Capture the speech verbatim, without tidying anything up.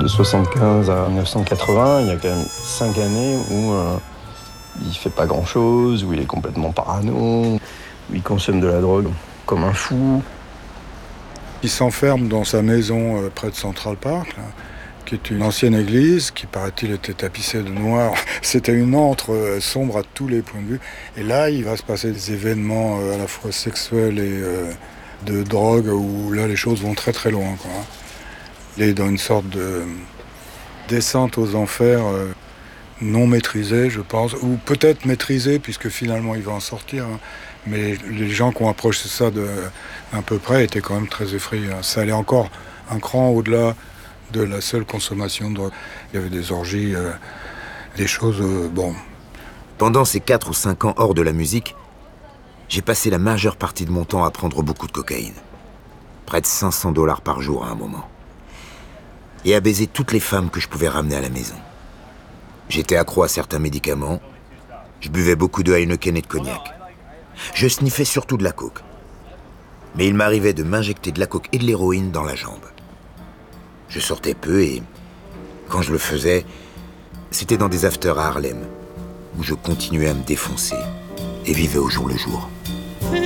De soixante-quinze à mille neuf cent quatre-vingts, il y a quand même cinq années où euh, il fait pas grand-chose, où il est complètement parano, où il consomme de la drogue comme un fou. Il s'enferme dans sa maison euh, près de Central Park, là, qui est une ancienne église, qui paraît-il était tapissée de noir. C'était une antre euh, sombre à tous les points de vue. Et là, il va se passer des événements euh, à la fois sexuels et euh, de drogue, où là, les choses vont très très loin, quoi. Il est dans une sorte de descente aux enfers euh, non maîtrisée, je pense, ou peut-être maîtrisée, puisque finalement il va en sortir. Hein. Mais les gens qui ont approché ça de, à peu près étaient quand même très effrayés. Hein. Ça allait encore un cran au-delà de la seule consommation de drogue. Il y avait des orgies, euh, des choses... Euh, bon. Pendant ces quatre ou cinq ans hors de la musique, j'ai passé la majeure partie de mon temps à prendre beaucoup de cocaïne. Près de cinq cents dollars par jour à un moment. Et à baiser toutes les femmes que je pouvais ramener à la maison. J'étais accro à certains médicaments. Je buvais beaucoup de Heineken et de cognac. Je sniffais surtout de la coke. Mais il m'arrivait de m'injecter de la coke et de l'héroïne dans la jambe. Je sortais peu et, quand je le faisais, c'était dans des afters à Harlem, où je continuais à me défoncer et vivais au jour le jour.